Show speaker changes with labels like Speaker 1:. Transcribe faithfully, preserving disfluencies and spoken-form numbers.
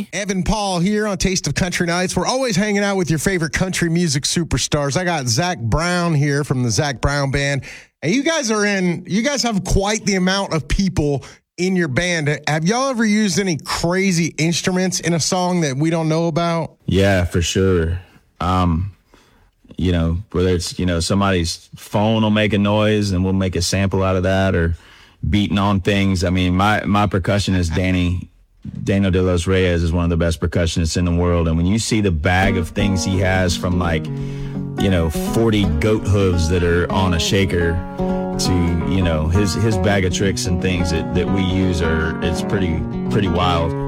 Speaker 1: Evan Paul here on Taste of Country Nights. We're always hanging out with your favorite country music superstars. I got Zach Brown here from the Zach Brown Band. And you guys are in, you guys have quite the amount of people in your band. Have y'all ever used any crazy instruments in a song that we don't know about?
Speaker 2: Yeah, for sure. Um, you know, whether it's, you know, somebody's phone will make a noise and we'll make a sample out of that, or beating on things. I mean, my, my percussionist, Danny, Daniel De Los Reyes, is one of the best percussionists in the world. And when you see the bag of things he has, from like, you know, forty goat hooves that are on a shaker to, you know, his, his bag of tricks and things that, that we use are, it's pretty, pretty wild.